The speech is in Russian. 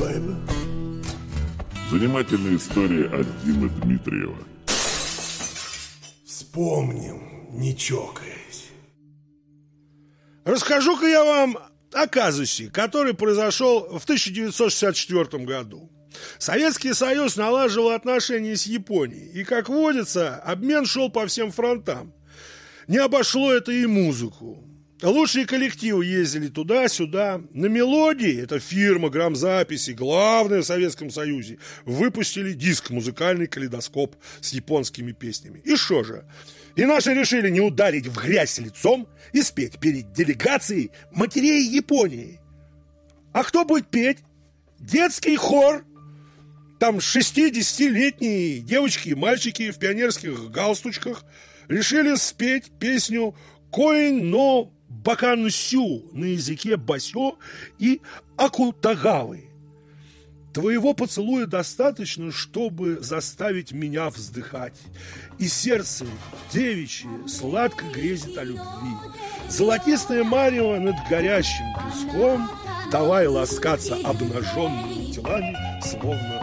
baby. Занимательная история от Димы Дмитриева. Вспомним, не чокаясь. Расскажу-ка я вам о казусе, который произошел в 1964 году. Советский Союз налаживал отношения с Японией, и, как водится, обмен шел по всем фронтам. Не обошло это и музыку. Лучшие коллективы ездили туда-сюда. На «Мелодии», это фирма грамзаписи, главная в Советском Союзе, выпустили диск «Музыкальный калейдоскоп» с японскими песнями. И что же? И наши решили не ударить в грязь лицом и спеть перед делегацией матерей Японии. А кто будет петь? Детский хор. Там 60-летние девочки и мальчики в пионерских галстучках решили спеть песню «Кой но бакансю» на языке басё и акутагавы. Твоего поцелуя достаточно, чтобы заставить меня вздыхать. И сердце девичье сладко грезит о любви. Золотистое марево над горящим песком, давай ласкаться обнаженными телами, словно